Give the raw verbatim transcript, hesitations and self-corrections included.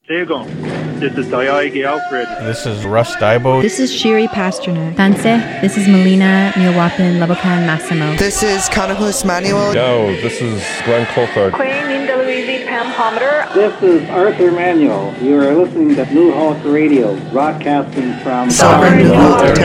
Dagon. This is Daiage Alfred. This is Russ Daibo. This is Shiri Pasternak. Tanse. This is Melina Milwapin Labokan Massimo. This is Canahus Manuel. Yo, this is Glenn Coulthard. Queen Linda Louise Pam Hometer. This is Arthur Manuel. You are listening to New House Radio, broadcasting from Sovereign New House.